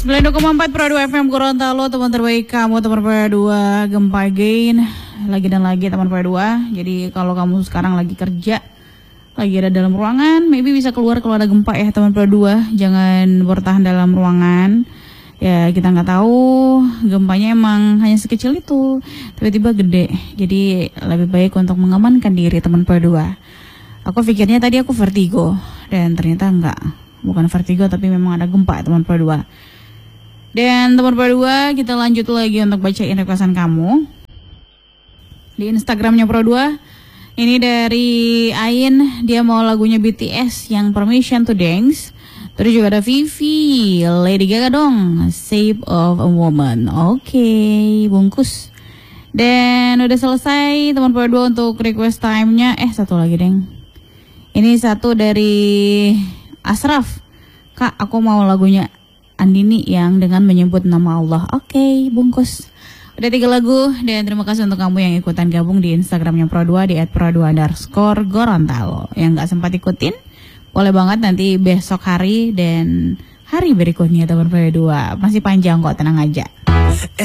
92,4 Pro 2 FM Gorontalo, teman terbaik kamu, teman Pro 2 Gempa Again. Lagi dan lagi teman Pro 2. Jadi kalau kamu sekarang lagi kerja, lagi ada dalam ruangan, maybe bisa keluar kalau ada gempa ya teman Pro 2. Jangan bertahan dalam ruangan. Ya kita nggak tahu gempanya emang hanya sekecil itu, tiba-tiba gede. Jadi lebih baik untuk mengamankan diri teman Pro 2. Aku pikirnya tadi aku vertigo, dan ternyata enggak. Bukan vertigo tapi memang ada gempa teman Pro 2. Dan teman Pro 2, kita lanjut lagi untuk bacain requestan kamu di Instagramnya Pro 2. Ini dari Ain, dia mau lagunya BTS yang Permission to Dance. Terus juga ada Vivi, Lady Gaga dong, Shape of a Woman. Oke, bungkus. Dan udah selesai teman Pro 2 untuk request time-nya. Satu lagi deng. Ini satu dari Asraf. Kak, aku mau lagunya Andini yang dengan menyebut nama Allah. Oke, bungkus. Udah 3 lagu. Dan terima kasih untuk kamu yang ikutan gabung di Instagramnya Pro 2 di @pro2_Gorontalo. Yang gak sempat ikutin, boleh banget nanti besok hari dan hari berikutnya teman Pro 2. Masih panjang kok, tenang aja.